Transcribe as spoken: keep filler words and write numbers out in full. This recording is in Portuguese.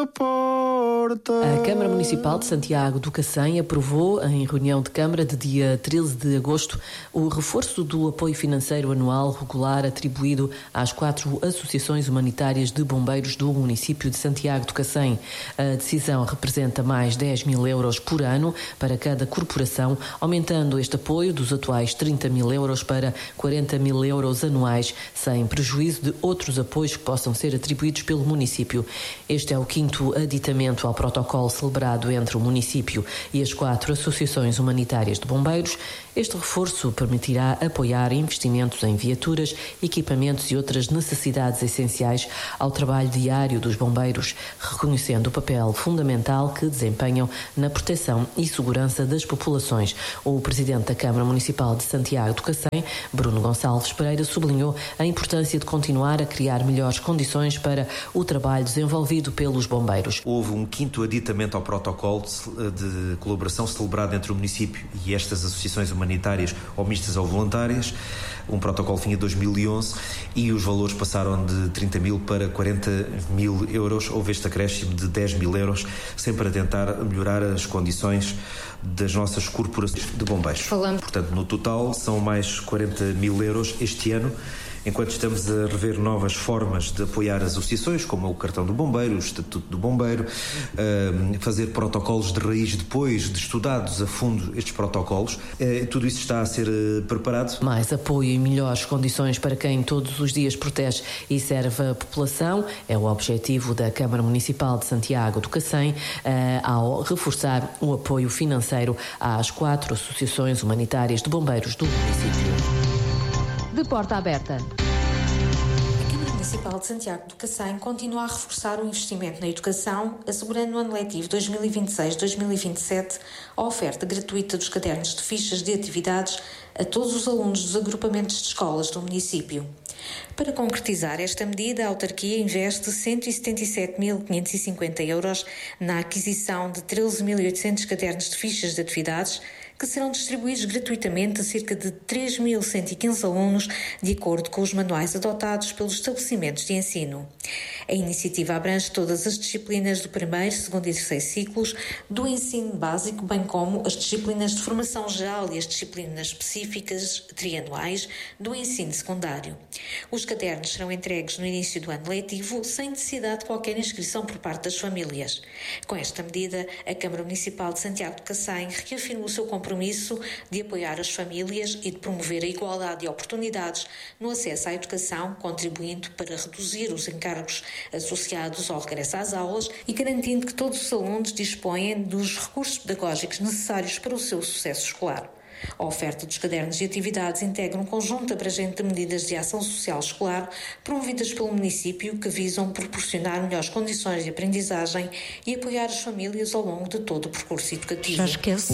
A Câmara Municipal de Santiago do Cacém aprovou, em reunião de Câmara de dia treze de agosto, o reforço do apoio financeiro anual regular atribuído às quatro associações humanitárias de bombeiros do município de Santiago do Cacém. A decisão representa mais dez mil euros por ano para cada corporação, aumentando este apoio dos atuais trinta mil euros para quarenta mil euros anuais, sem prejuízo de outros apoios que possam ser atribuídos pelo município. Este é o quinto aditamento ao protocolo celebrado entre o município e as quatro associações humanitárias de bombeiros. Este reforço permitirá apoiar investimentos em viaturas, equipamentos e outras necessidades essenciais ao trabalho diário dos bombeiros, reconhecendo o papel fundamental que desempenham na proteção e segurança das populações. O presidente da Câmara Municipal de Santiago do Cacém, Bruno Gonçalves Pereira, sublinhou a importância de continuar a criar melhores condições para o trabalho desenvolvido pelos bombeiros. Houve um quinto aditamento ao protocolo de colaboração celebrado entre o município e estas associações humanitárias ou mistas ou voluntárias. Um protocolo vinha de dois mil e onze e os valores passaram de trinta mil para quarenta mil euros. Houve este acréscimo de dez mil euros, sempre a tentar melhorar as condições das nossas corporações de bombeiros. Falando. Portanto, no total são mais quarenta mil euros este ano, enquanto estamos a rever novas formas de apoiar as associações, como o cartão do bombeiro, o estatuto do bombeiro, fazer protocolos de raiz depois de estudados a fundo estes protocolos. Tudo isso está a ser preparado. Mais apoio e melhores condições para quem todos os dias protege e serve a população é o objetivo da Câmara Municipal de Santiago do Cacém, ao reforçar o apoio financeiro às quatro associações humanitárias de bombeiros do município. De porta aberta. A Câmara Municipal de Santiago do Cacém continua a reforçar o investimento na educação, assegurando no ano letivo dois mil e vinte e seis dois mil e vinte e sete a oferta gratuita dos cadernos de fichas de atividades a todos os alunos dos agrupamentos de escolas do município. Para concretizar esta medida, a autarquia investe cento e setenta e sete mil quinhentos e cinquenta euros na aquisição de treze mil e oitocentos cadernos de fichas de atividades que serão distribuídos gratuitamente a cerca de três mil cento e quinze alunos, de acordo com os manuais adotados pelos estabelecimentos de ensino. A iniciativa abrange todas as disciplinas do primeiro, segundo e terceiro ciclos do ensino básico, bem como as disciplinas de formação geral e as disciplinas específicas trianuais do ensino secundário. Os cadernos serão entregues no início do ano letivo, sem necessidade de qualquer inscrição por parte das famílias. Com esta medida, a Câmara Municipal de Santiago do Cacém reafirma o seu compromisso de apoiar as famílias e de promover a igualdade de oportunidades no acesso à educação, contribuindo para reduzir os encargos associados ao regresso às aulas e garantindo que todos os alunos dispõem dos recursos pedagógicos necessários para o seu sucesso escolar. A oferta dos cadernos de atividades integra um conjunto abrangente de medidas de ação social escolar promovidas pelo município que visam proporcionar melhores condições de aprendizagem e apoiar as famílias ao longo de todo o percurso educativo. Já esquece.